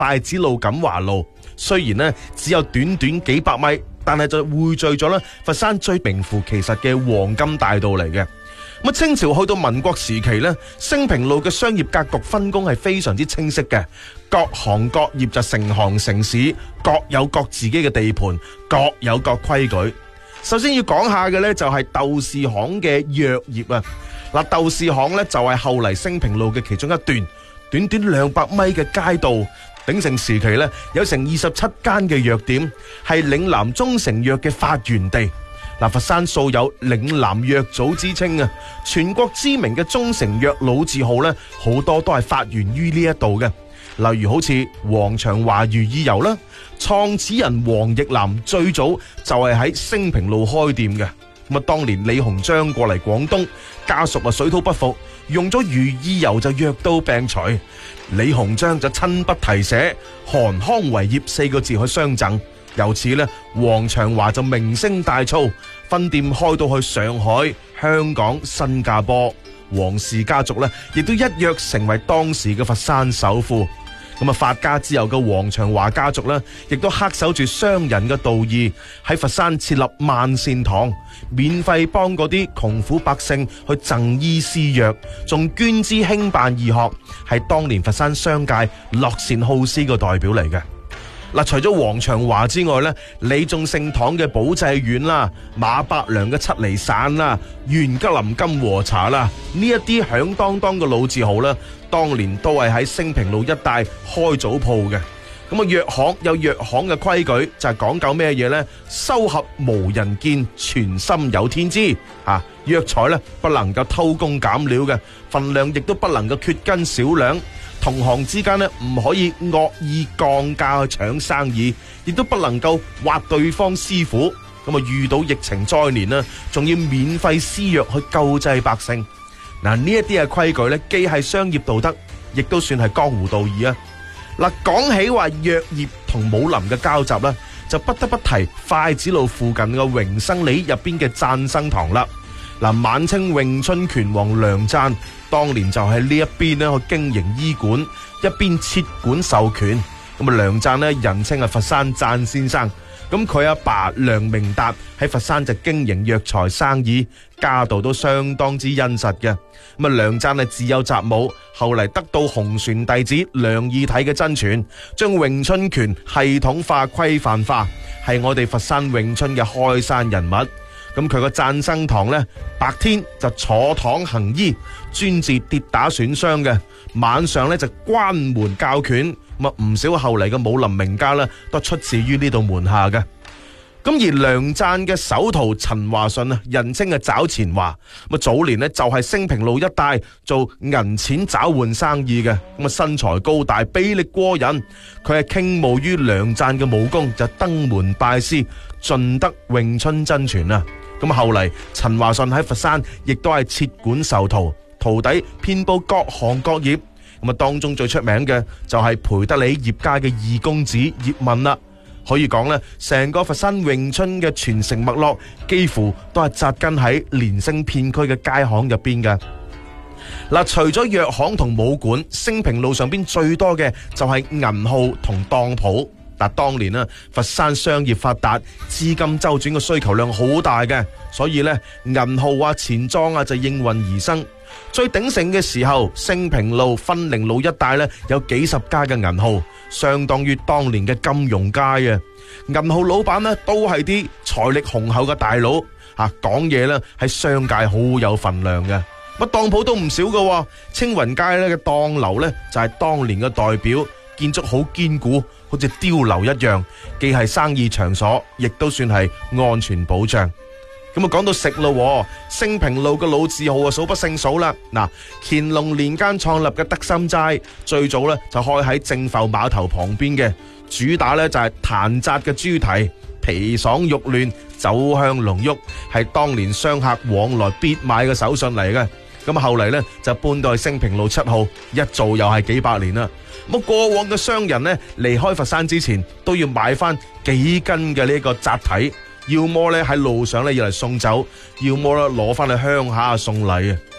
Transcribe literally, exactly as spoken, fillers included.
拜子路錦華路，雖然呢只有短短幾百米，但係就匯聚咗咧佛山最名副其實嘅黃金大道嚟嘅。咁清朝去到民國時期咧，升平路嘅商業格局分工係非常之清晰嘅，各行各業就成行成市，各有各自己嘅地盤，各有各規矩。首先要講下嘅咧就係豆豉行嘅藥業啊。嗱，豆豉行咧就係後嚟升平路嘅其中一段，短短兩百米嘅街道，鼎盛時期咧有成二十七間嘅藥店，係嶺南中成藥嘅發源地。嗱，佛山素有嶺南藥祖之稱啊，全國知名嘅中成藥老字號咧，好多都係發源於呢一度嘅。例如好似黃長華如意油啦，創始人黃奕南最早就係喺升平路開店嘅。咁啊，當年李鴻章過嚟廣東，家屬啊水土不服，用咗如意油就藥到病除。李鴻章就親筆題寫韓康為業四個字去相贈。由此咧，黃長華就名聲大噪，分店開到去上海、香港、新加坡。黃氏家族咧，亦都一躍成為當時嘅佛山首富。咁啊，發家之後嘅黃長華家族咧，亦都恪守住商人嘅道義，喺佛山設立萬善堂，免費幫嗰啲窮苦百姓去贈醫施藥，仲捐資興辦義學，係當年佛山商界樂善好施嘅代表嚟嘅。嗱，除咗黃長華之外咧，李仲盛堂嘅寶濟丸啦，馬伯良嘅七厘散啦，袁吉林金和茶啦，呢一啲響當當嘅老字號咧，當年都係喺升平路一帶開早鋪嘅。咁啊，藥行有藥行嘅規矩，就係講究咩嘢呢？收合無人見，全心有天知。啊，藥材咧不能夠偷工減料嘅，份量亦都不能夠缺斤少兩。同行之間咧唔可以惡意降價去搶生意，亦都不能夠挖對方師傅。咁啊，遇到疫情災年啦，仲要免費施藥去救濟百姓。嗱，呢一啲嘅規矩咧，既係商業道德，亦都算係江湖道義啊！嗱，講起話藥業同武林嘅交集咧，就不得不提筷子路附近嘅榮生里入邊嘅贊生堂啦。嗱，晚清詠春拳王梁贊當年就喺呢一邊咧去經營醫館，一邊設館授權。咁啊，梁贊咧人稱係佛山贊先生。咁佢阿爸梁明達喺佛山就經營藥材生意，家道都相當之殷實嘅。咁啊，梁贊係自有習武，後嚟得到洪船弟子梁義體嘅真傳，將詠春拳系統化、規範化，係我哋佛山詠春嘅開山人物。咁佢個贊生堂呢，白天就坐堂行醫，專治跌打損傷嘅；晚上呢，就關門教拳。咁啊，唔少後嚟嘅武林名家呢，都出自於呢度門下嘅。咁而梁贊嘅首徒陳華順啊，人稱係找錢華。咁啊，早年呢，就係升平路一帶做銀錢找換生意嘅。咁啊，身材高大，臂力過人。佢係傾慕於梁贊嘅武功，就登門拜師，盡得詠春真傳啊。咁後嚟陳華順喺佛山亦都係設館授徒，徒弟遍佈各行各業。咁啊，當中最出名嘅就係培德里葉家嘅二公子葉問啦。可以講咧，成個佛山詠春嘅傳承脈絡，幾乎都係紮根喺連升片區嘅街巷入邊嘅。嗱，除咗藥行同武館，升平路上邊最多嘅就係銀號同當鋪。嗱，當年啊，佛山商業發達，資金周轉嘅需求量好大嘅，所以咧銀號啊、錢莊啊就應運而生。最鼎盛嘅時候，升平路、分寧路一帶咧有幾十家嘅銀號，相當於當年嘅金融街啊。銀號老闆呢都係啲財力雄厚嘅大佬，吓講嘢咧喺商界好有份量嘅。乜當鋪都唔少嘅，青雲街咧嘅當樓咧就係當年嘅代表，建築好堅固，好似碉樓一樣，既係生意場所，亦都算係安全保障。咁啊，講到食咯，升平路嘅老字號啊，數不勝數啦。嗱，乾隆年間創立嘅德心齋，最早咧就開喺正浮碼頭旁邊嘅，主打咧就係彈紮嘅豬蹄，皮爽肉嫩，酒香濃郁，係當年商客往來必買嘅手信嚟嘅。咁後嚟咧就搬到去升平路七號，一做又係幾百年啦。咁過往嘅商人呢，離開佛山之前，都要買翻幾斤嘅呢個紮蹄。要麼咧喺路上咧要嚟送酒，要麼咧攞翻去鄉下送禮啊！